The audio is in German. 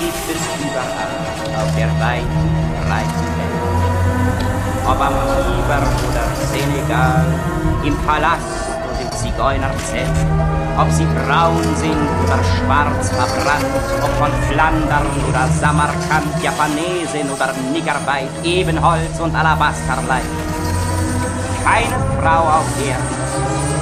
gibt es überall auf der weiten, breiten Welt. Ob am Tiber oder Senegal, im Palast und im Zigeunerzelt, ob sie braun sind oder schwarz verbrannt, ob von Flandern oder Samarkand, Japanesin oder Niggerweib, Ebenholz und Alabasterleib. Keine Frau auf Erden